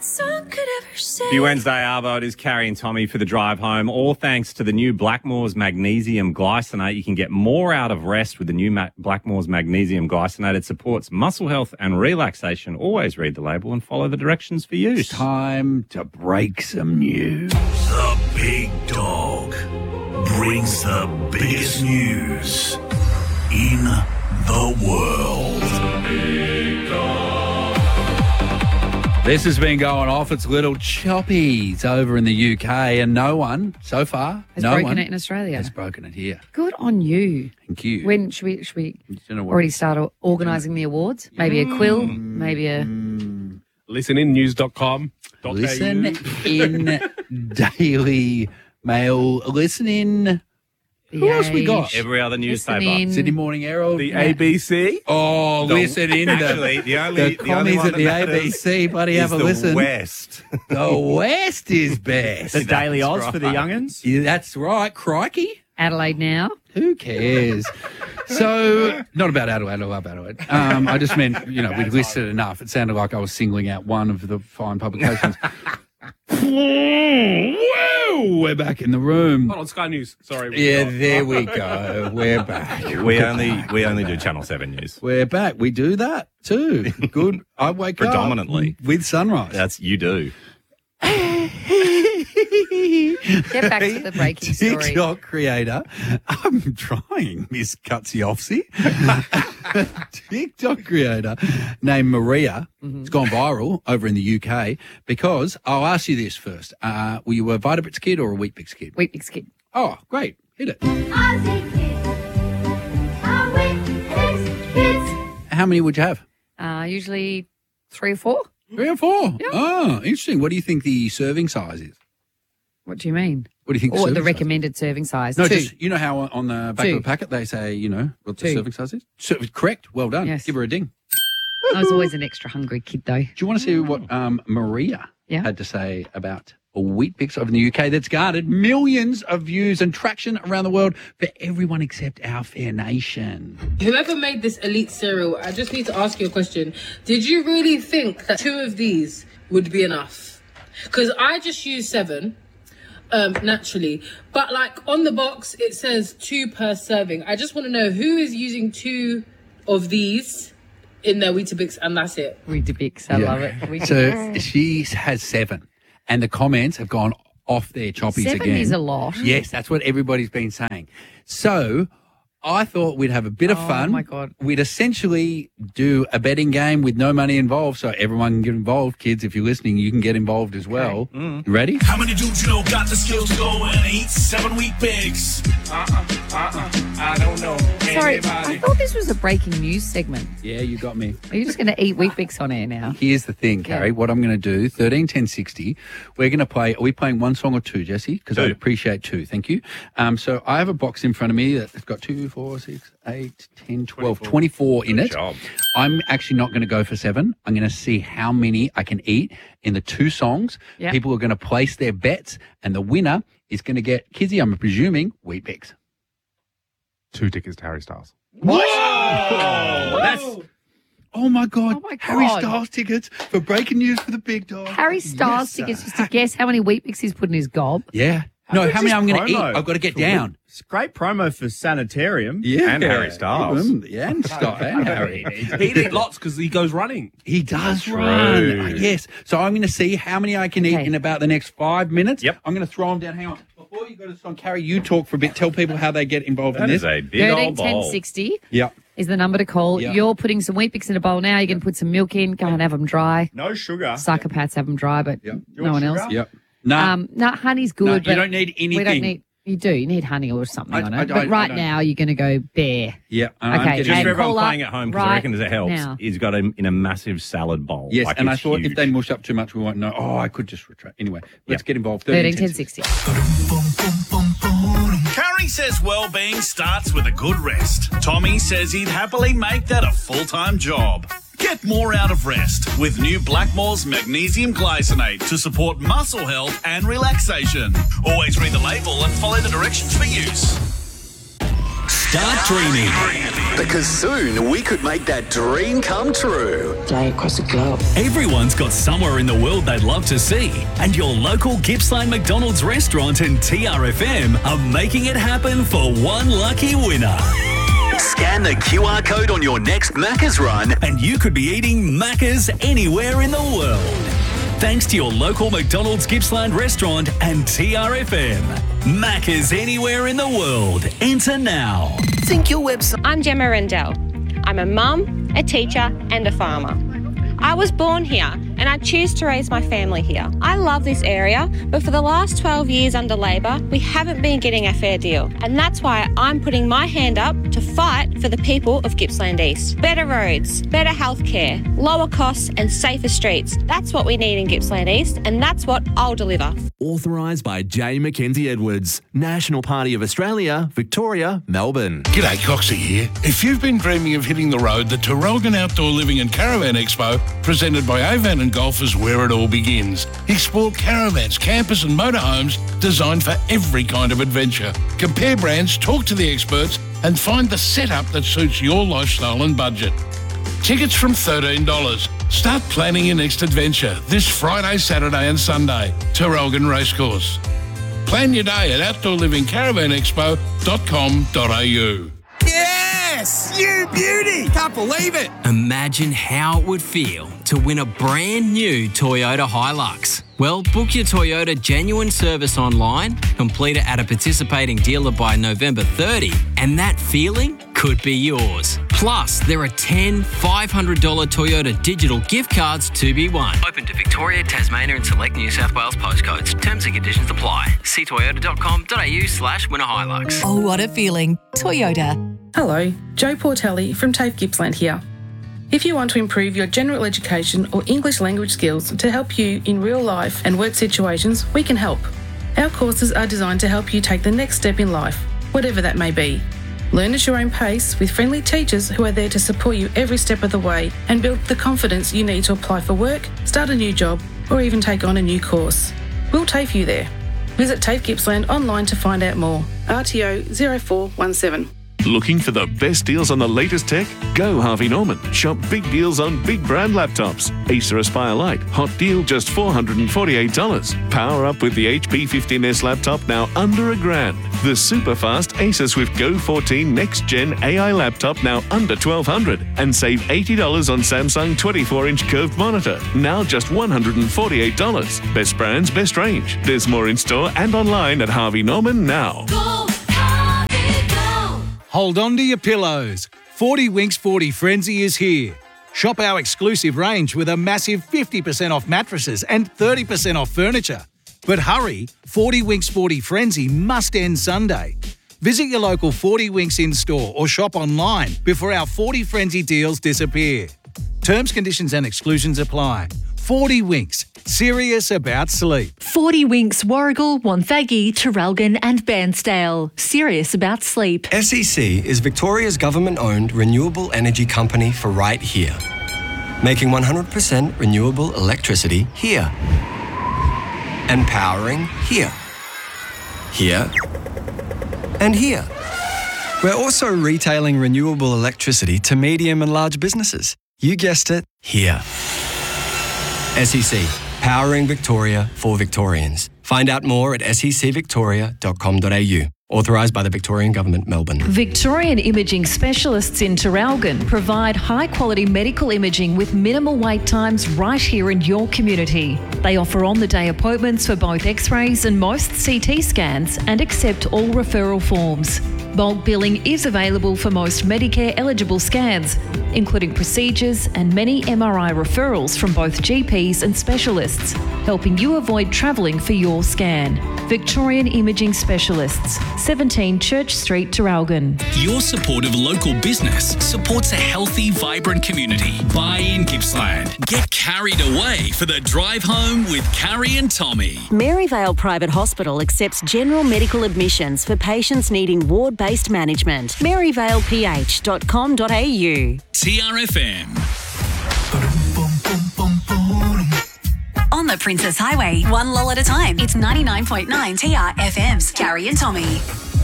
song could ever say. Happy Wednesday, Arvo. It is Carrie and Tommy for the drive home. All thanks to the new Blackmores Magnesium Glycinate. You can get more out of rest with the new Blackmores Magnesium Glycinate. It supports muscle health and relaxation. Always read the label and follow the directions for use. It's time to break some news. The Big Dog brings the biggest news in the world. This has been going off. It's Little Choppies over in the UK, and no one so far Has broken it in Australia. has broken it here. Good on you. Thank you. When should we You know what? already start organising the awards? Maybe a quill, maybe a... Listeninnews.com. Listen in Daily Mail. Listen in. Who else we got? Every other newspaper. in. Sydney Morning Herald. The ABC. Oh, listen in. Actually, the only commies one at the that matters ABC, buddy, have is a listen. the West. The West is best. The Daily Oz That's for the right. young'uns. Yeah, that's right. Crikey. Adelaide Now. Who cares? So, not about Adelaide, I love Adelaide. I just meant, we'd listed enough. It sounded like I was singling out one of the fine publications. Whoa, we're back in the room. Hold on, Sky News. Sorry. Yeah, there we go. We're back. We only do Channel 7 news. We're back. We do that too. Good. I wake Predominantly. up with sunrise. That's you do. Get back to the breaking story. TikTok creator. I'm trying, Miss Cutsy Offsy. TikTok creator named Maria. It's gone viral over in the UK because I'll ask you this first. Were you a Vitabix kid or a Weet-Bix kid? Weet-Bix kid. Oh, great. Hit it. Aussie kids, a Weet-Bix kids. How many would you have? Usually 3 or 4. 3 or 4? Yeah. Oh, interesting. What do you think the serving size is? What do you mean? What do you think Or serving the size is? recommended serving size? No, 2. just, you know how on the back 2. of the packet they say, what the 2. serving size is? Correct. Well done. Yes. Give her a ding. I was always an extra hungry kid, though. Do you want to see what Maria Yeah. had to say about a Weet-Bix over in the UK that's garnered millions of views and traction around the world for everyone except our fair nation? Whoever made this elite cereal, I just need to ask you a question. Did you really think that 2 of these would be enough? Because I just use 7, naturally. But on the box, it says 2 per serving. I just want to know who is using 2 of these in their Weetabix, and that's it. Weetabix, I love it. So she has 7, and the comments have gone off their choppies 7 again. is a lot. Yes, that's what everybody's been saying. So I thought we'd have a bit of fun. Oh, my God. We'd essentially do a betting game with no money involved, so everyone can get involved. Kids, if you're listening, you can get involved as well. You ready? How many dudes you know got the skills to go and eat 7 wheat bigs? I don't know. Sorry, I thought this was a breaking news segment. Yeah, you got me. Are you just going to eat Weet-Bix on air now? Here's the thing, Carrie. Yeah. What I'm going to do, 13, 10, 60, we're going to play, are we playing one song or 2, Jesse? Because 2. I'd appreciate 2. Thank you. So I have a box in front of me that's got 2, 4, 6, 8, 10, 12, 24 in it. job. I'm actually not going to go for 7. I'm going to see how many I can eat in the 2 songs. Yep. People are going to place their bets, and the winner is going to get, Kizzy, I'm presuming, Weet-Bix. 2 tickets to Harry Styles. Whoa! Oh my God. Oh my Harry God. Styles tickets for breaking news for the big dog. Harry Styles tickets just to guess how many Weet-Bix he's put in his gob. Yeah. No, how many I'm going to eat? promo? I've got to get down. It's great promo for Sanitarium. Yeah. And Harry Styles. Yeah, and Harry. He'd eat lots because he goes running. He does run. True. Yes. So I'm going to see how many I can eat Okay. in about the next 5 minutes. Yep. I'm going to throw them down. Hang on. Before you go to the song, Carrie, you talk for a bit. Tell people how they get involved That in is this. a big 13 old 10 bowl. 60 Yeah. is the number to call. Yeah. You're putting some Weet-Bix in a bowl now. You're going to put some milk in. Go and have them dry. No sugar. Psychopaths have them dry, but Yep. no one else. Yep. No. No, honey's good. No, you but don't need We don't anything. need. You do. You need honey or something I- on I it. don't- But right I don't. now, you're going to go bare. Yeah. Okay, Just and for everyone call up playing at home, because I right reckon it helps, now. he's got him in a massive salad bowl. Yes, Like, and I it's thought huge. if they mush up too much, we won't know. Oh, I could just retract. Anyway, let's get involved. 13 10 60. Carrie says well-being starts with a good rest. Tommy says he'd happily make that a full-time job. Get more out of rest with new Blackmores Magnesium Glycinate to support muscle health and relaxation. Always read the label and follow the directions for use. Start dreaming. Because soon we could make that dream come true. Fly across the globe. Everyone's got somewhere in the world they'd love to see, and your local Gippsland McDonald's restaurant and TRFM are making it happen for one lucky winner. Scan the QR code on your next Macca's run and you could be eating Macca's anywhere in the world. Thanks to your local McDonald's Gippsland restaurant and TRFM. Macca's anywhere in the world. Enter now. Sync your website. I'm Gemma Rendell. I'm a mum, a teacher and a farmer. I was born here and I choose to raise my family here. I love this area, but for the last 12 years under Labor, we haven't been getting a fair deal. And that's why I'm putting my hand up to fight for the people of Gippsland East. Better roads, better healthcare, lower costs and safer streets. That's what we need in Gippsland East, and that's what I'll deliver. Authorised by J. Mackenzie Edwards, National Party of Australia, Victoria, Melbourne. G'day, Coxie here. If you've been dreaming of hitting the road, the Terrelgan Outdoor Living and Caravan Expo, presented by Avan and Golf, is where it all begins. Explore caravans, campers and motorhomes designed for every kind of adventure. Compare brands, talk to the experts and find the setup that suits your lifestyle and budget. Tickets from $13. Start planning your next adventure this Friday, Saturday and Sunday. Terrelgan Racecourse. Plan your day at outdoorlivingcaravanexpo.com.au. Yes! You beauty! Can't believe it! Imagine how it would feel to win a brand new Toyota Hilux. Well, book your Toyota genuine service online, complete it at a participating dealer by November 30, and that feeling could be yours. Plus, there are 10 $500 Toyota digital gift cards to be won. Open to Victoria, Tasmania and select New South Wales postcodes. Terms and conditions apply. See toyota.com.au/winnerhilux. Oh, what a feeling. Toyota. Hello, Jo Portelli from TAFE Gippsland here. If you want to improve your general education or English language skills to help you in real life and work situations, we can help. Our courses are designed to help you take the next step in life, whatever that may be. Learn at your own pace with friendly teachers who are there to support you every step of the way and build the confidence you need to apply for work, start a new job, or even take on a new course. We'll TAFE you there. Visit TAFE Gippsland online to find out more. RTO 0417. Looking for the best deals on the latest tech? Go Harvey Norman. Shop big deals on big brand laptops. Acer Aspire Lite, hot deal just $448. Power up with the HP 15S laptop now under $1,000. The super fast Acer Swift Go 14 Next Gen AI laptop now under $1,200. And save $80 on Samsung 24-inch curved monitor, now just $148. Best brands, best range. There's more in store and online at Harvey Norman now. Hold on to your pillows. 40 Winks 40 Frenzy is here. Shop our exclusive range with a massive 50% off mattresses and 30% off furniture. But hurry, 40 Winks 40 Frenzy must end Sunday. Visit your local 40 Winks in-store or shop online before our 40 Frenzy deals disappear. Terms, conditions and exclusions apply. 40 Winks, serious about sleep. 40 Winks, Warragul, Wonthaggi, Terrelgan and Bairnsdale. Serious about sleep. SEC is Victoria's government-owned renewable energy company for right here. Making 100% renewable electricity here. And powering here. Here. And here. We're also retailing renewable electricity to medium and large businesses. You guessed it, here. SEC, powering Victoria for Victorians. Find out more at secvictoria.com.au. Authorised by the Victorian Government, Melbourne. Victorian Imaging Specialists in Terrelgan provide high-quality medical imaging with minimal wait times right here in your community. They offer on-the-day appointments for both X-rays and most CT scans and accept all referral forms. Bulk billing is available for most Medicare-eligible scans, including procedures and many MRI referrals from both GPs and specialists, helping you avoid travelling for your scan. Victorian Imaging Specialists, 17 Church Street, Terrelgan. Your support of local business supports a healthy, vibrant community. Buy in Gippsland. Get carried away for the drive home with Carrie and Tommy. Maryvale Private Hospital accepts general medical admissions for patients needing ward-based management. maryvaleph.com.au. TRFM. On the Princess Highway, one lull at a time. It's 99.9 TRFM's Carrie and Tommy.